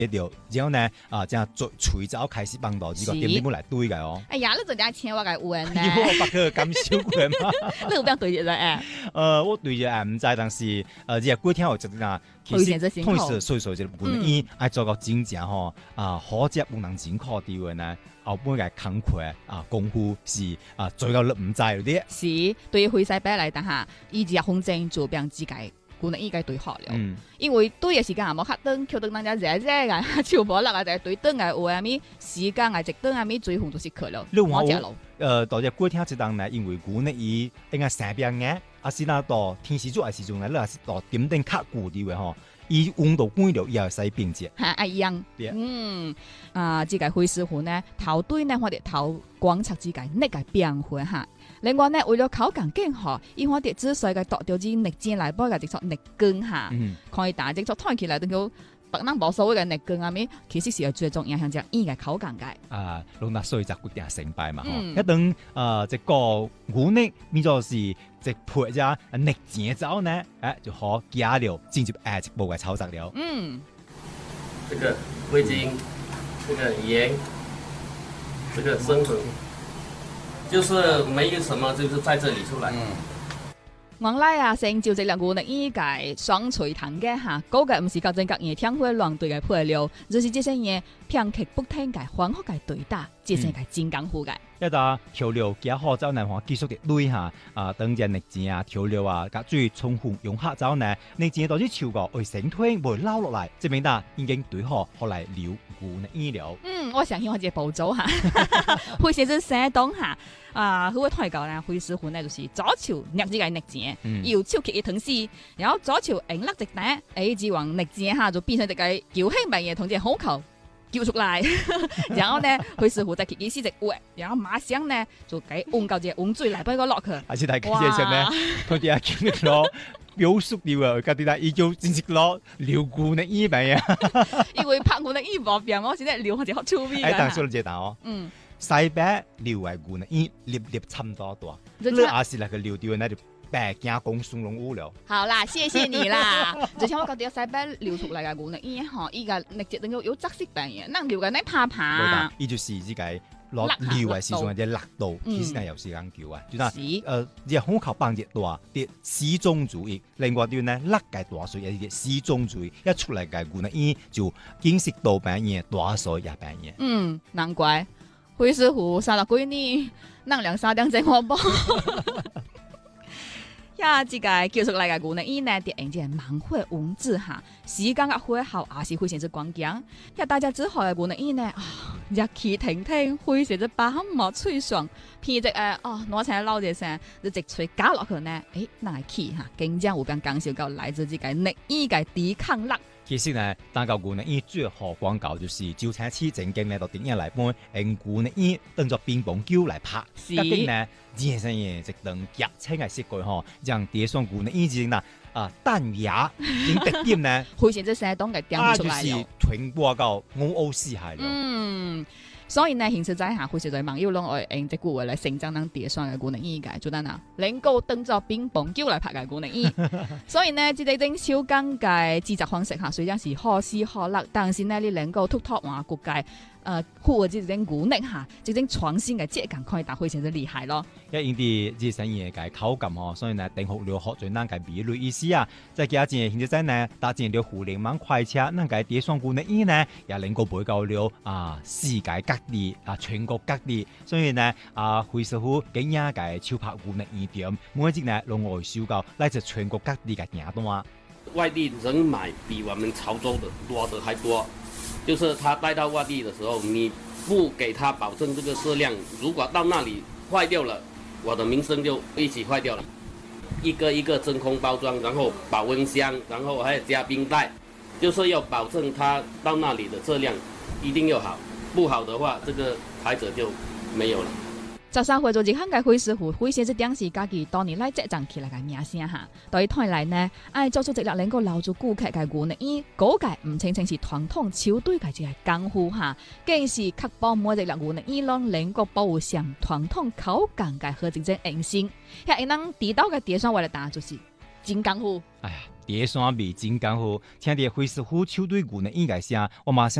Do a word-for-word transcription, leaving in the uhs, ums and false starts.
着，然后呢啊，这样做锤子开始帮到这个点点来对嘅哦。 哎呀，你做啲請我嘅運呢？ 有我白佢感受過嘛？ 你有邊對住咧？ 呃，我對住誒唔知，但是呃，只過聽我就嗱，其實同時歲數就本伊愛做到真正吼啊，好只不能真靠啲嘅呢，後半嘅工課啊功夫是啊做到你唔知嗰啲。 是對於灰西伯嚟講嚇，伊只風箏做邊之計。古能應該對學了， 嗯、 因為對嘅時間也冇黑燈，橋燈人家熱熱嘅，超無力啊！就係對燈嘅話咪時間係直燈啊咪最紅就是佢了。 我只路，呃，到只過聽一檔呢，因為古能伊應該生病嘅，啊是那到天時做嘅時陣呢，你係到點點較固啲嘅吼，伊溫度關了，伊又使變節。 係一樣，嗯啊，這個灰師傅呢，頭對呢，我哋頭觀察之間呢個變化嚇。另外呢，為了考更更好，伊我哋之所以嘅度掉支力箭嚟幫佢直作力根下，可以打直作抬起來，等佢白能冇所謂嘅力根啊咪，其實是係最重影響就伊嘅考更嘅。 啊，弄到所以就決定成敗嘛，嗯、一等啊，這個古力變咗是即配隻力箭之後呢，誒就可加了進入誒一步嘅操作了。 嗯， 這個味精，這個鹽，這個生粉。就是沒有什麼，就是在這裡出來。 原來啊，成就這兩個呢，依個雙錘彈嘅嚇，嗰個唔是較正較嘢聽會亂對嘅配料，就是這些嘢偏劇不聽嘅，反覆嘅對打，這些係真功夫嘅。 一打調料加好之後呢，話繼續嘅累下啊，等陣力箭啊、調料啊，加最充分用黑之後呢，力箭到啲超過會成推會撈落嚟，證明得已經對好，後來了古呢醫療。 嗯，我想起我隻步驟嚇，會寫咗寫檔嚇。啊，佢會推教呢，灰師傅呢就是左手捏住個力箭，右手揭一藤絲，然後左手硬甩直彈，誒，只往力箭下就變成一個叫輕慢嘢同隻好球叫出來，然後呢，灰師傅再揭一絲隻碗，然後馬上呢就給溫到隻溫水嚟俾佢落去。 還是大家介紹呢，佢哋係經歷咗表述掉啊，佢哋係已經正式攞撩古呢醫病啊， 因為拍古呢醫冇病，我先咧撩下隻好粗味嘅。 誒，但係說咗隻答哦，嗯。西北撩為古呢，伊粒粒差唔多多，你也是那個撩掉那就白加工松龍烏了。 好啦，謝謝你啦。就像我覺得西北撩出嚟嘅古呢，伊嗬，伊個力質能夠有質色病嘅，能撩嘅你怕怕。 伊就是自己攞撩嘅時陣嘅力度，其實係有時間叫啊。就嗱，誒，亦好靠幫隻大啲始終主義，另外啲呢力嘅大水有啲始終主義，一出嚟嘅古呢，伊就見識到病嘢大水也病嘢。 嗯，難怪。灰師傅殺了幾年，能量三點正我幫。呀，這個叫出來嘅古呢，伊呢啲人係蠻會文字哈，時間嘅會好也是非常之關鍵。呀，大家之後嘅古呢，伊呢啊，日氣挺挺，非常之飽滿脆爽，偏隻誒哦攞起來撈隻聲，就直吹加落去呢，誒，那係氣哈，更加有邊講笑到來自這個呢，伊個抵抗力。 其實呢，單教古呢，伊最好廣告就是招請黐正經呢到電影嚟搬，用古呢伊當作乒乓球嚟拍。 是。 畢竟呢，健身嘢直當夾青嘅設計嗬，讓碟上古呢伊之嗱啊彈牙，點特點呢？ 非常之生動嘅點出來了。啊， 就是傳播到澳澳四海了。 嗯。所以呢，現實在下，佢實在網友攏會用隻句話來成長咱碟上嘅古能醫嘅，做得嗱，能夠當作乒乓球來拍嘅古能醫。所以呢，這個種小剛嘅製作方式嚇，雖然是可喜可樂，但是呢，你能夠突破話國界，誒，或者這種古能嚇，這種創新嘅質感可以達非常之厲害咯。 因啲啲生意嘅口感嗬，所以呢，定學了學最難嘅比率意思啊，即係加錢現在呢，搭建了互聯網快車，能夠碟上古能醫呢，也能夠比較了啊世界各地啊，全國各地，所以呢，啊，灰師傅今日嘅超拍古能醫店，每一日呢，讓外銷到來自全國各地嘅訂單。 外地人買比我們潮州的多的還多，就是他帶到外地的時候，你不給他保證這個質量，如果到那裡壞掉了，我的名聲就一起壞掉了。一個一個真空包裝，然後保溫箱，然後還要加冰袋，就是要保證他到那裡的質量一定要好。不好的話，這個牌子就沒有了。 十三歲做一項嘅灰師傅，灰先這點是家己當年來積攢起來嘅名聲嚇。對台來呢，愛做出質量能夠留住顧客嘅古呢，伊嗰個唔清清是傳統球隊嘅一個功夫嚇，更是確保每隻量古呢，伊讓能夠保持傳統口感嘅和真正硬性。遐因能地道嘅碟上為了打就是真功夫。 哎呀，第三味真功夫，听到会师傅手对鼓呢应该声，我马上。